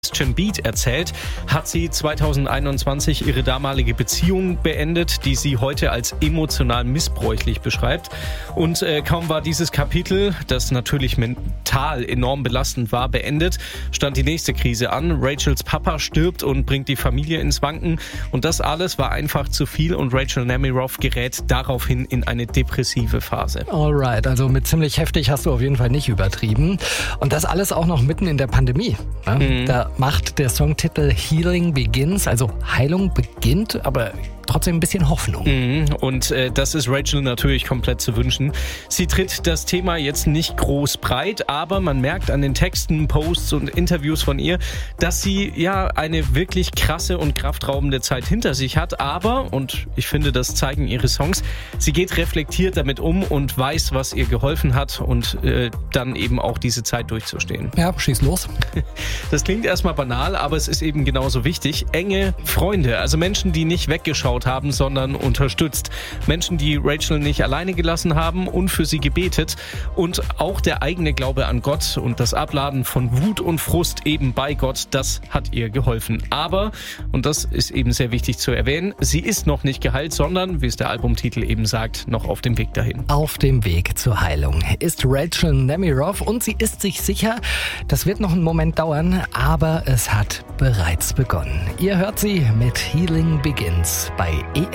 Christian Beat erzählt, hat sie 2021 ihre damalige Beziehung beendet, die sie heute als emotional missbräuchlich beschreibt. Und kaum war dieses Kapitel, das natürlich mental enorm belastend war, beendet, stand die nächste Krise an. Rachels Papa stirbt und bringt die Familie ins Wanken. Und das alles war einfach zu viel und Rachel Nemiroff gerät daraufhin in eine depressive Phase. Alright, also mit ziemlich heftig hast du auf jeden Fall nicht übertrieben. Und das alles auch noch mitten in der Pandemie. Ne? Da macht der Songtitel Healing Begins, also Heilung beginnt, aber trotzdem ein bisschen Hoffnung. Und das ist Rachel natürlich komplett zu wünschen. Sie tritt das Thema jetzt nicht groß breit, aber man merkt an den Texten, Posts und Interviews von ihr, dass sie ja eine wirklich krasse und kraftraubende Zeit hinter sich hat. Aber, und ich finde, das zeigen ihre Songs, sie geht reflektiert damit um und weiß, was ihr geholfen hat und dann eben auch diese Zeit durchzustehen. Ja, schieß los. Das klingt erstmal banal, aber es ist eben genauso wichtig. Enge Freunde, also Menschen, die nicht weggeschaut haben, sondern unterstützt. Menschen, die Rachel nicht alleine gelassen haben und für sie gebetet. Und auch der eigene Glaube an Gott und das Abladen von Wut und Frust eben bei Gott, das hat ihr geholfen. Aber, und das ist eben sehr wichtig zu erwähnen, sie ist noch nicht geheilt, sondern, wie es der Albumtitel eben sagt, noch auf dem Weg dahin. Auf dem Weg zur Heilung ist Rachel Nemiroff und sie ist sich sicher, das wird noch einen Moment dauern, aber es hat bereits begonnen. Ihr hört sie mit Healing Begins bei EM.